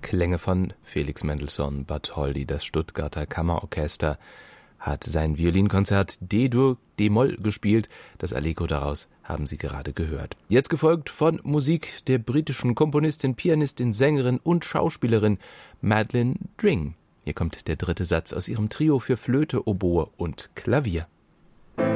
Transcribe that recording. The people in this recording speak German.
Klänge von Felix Mendelssohn Bartholdy. Das Stuttgarter Kammerorchester hat sein Violinkonzert D-Dur d-Moll gespielt. Das Allegro daraus haben Sie gerade gehört. Jetzt gefolgt von Musik der britischen Komponistin, Pianistin, Sängerin und Schauspielerin Madeleine Dring. Hier kommt der dritte Satz aus ihrem Trio für Flöte, Oboe und Klavier.